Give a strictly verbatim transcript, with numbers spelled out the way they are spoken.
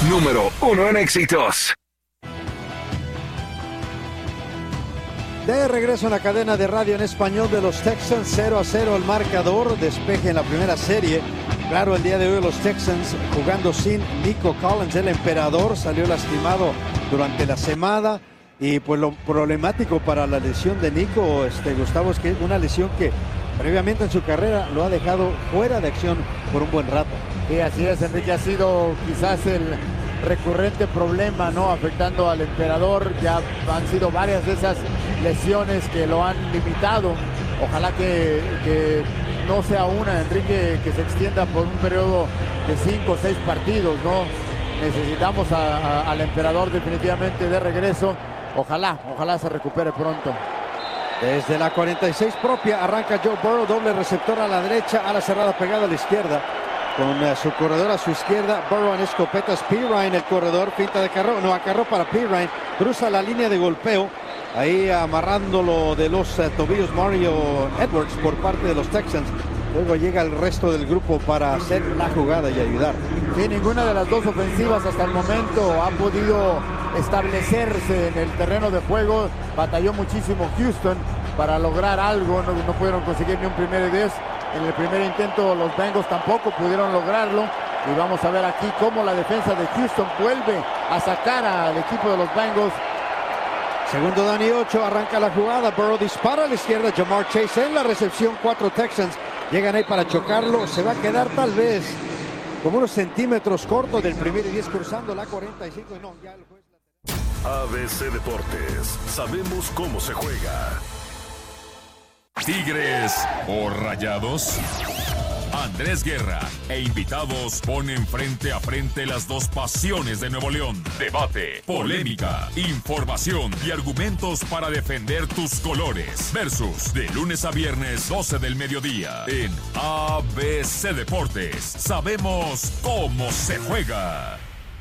Número uno en éxitos. De regreso en la cadena de radio en español de los Texans, cero a cero el marcador, despeje en la primera serie. Claro, el día de hoy los Texans jugando sin Nico Collins, el emperador, salió lastimado durante la semana. Y pues lo problemático para la lesión de Nico, este, Gustavo, es que es una lesión que previamente en su carrera lo ha dejado fuera de acción por un buen rato. Sí, así es, Enrique, ha sido quizás el recurrente problema, ¿no? Afectando al emperador. Ya han sido varias de esas lesiones que lo han limitado. Ojalá que, que no sea una, Enrique, que se extienda por un periodo de cinco o seis partidos, ¿no? Necesitamos a, a, al emperador definitivamente de regreso. Ojalá, ojalá se recupere pronto. Desde la cuarenta y seis propia arranca Joe Burrow, doble receptor a la derecha, a la cerrada pegada a la izquierda. Con uh, su corredor a su izquierda, Burrow en escopetas, Pirine, el corredor, pinta de carro, no, acarró para Pirine, cruza la línea de golpeo, ahí amarrándolo de los uh, tobillos Mario Edwards por parte de los Texans. Luego llega el resto del grupo para hacer la jugada y ayudar. Sí, ninguna de las dos ofensivas hasta el momento ha podido establecerse en el terreno de juego. Batalló muchísimo Houston para lograr algo, no, no pudieron conseguir ni un primer y diez. En el primer intento los Bengals tampoco pudieron lograrlo. Y vamos a ver aquí cómo la defensa de Houston vuelve a sacar al equipo de los Bengals. Segundo down y ocho, arranca la jugada. Burrow dispara a la izquierda, Jamar Chase en la recepción, cuatro Texans. Llegan ahí para chocarlo, se va a quedar tal vez como unos centímetros corto del primer y diez cruzando la cuarenta y cinco. Y no, ya el juez... A B C Deportes, sabemos cómo se juega. Tigres o Rayados. Andrés Guerra e invitados ponen frente a frente las dos pasiones de Nuevo León. Debate, polémica, información y argumentos para defender tus colores. Versus de lunes a viernes, doce del mediodía. En A B C Deportes, sabemos cómo se juega.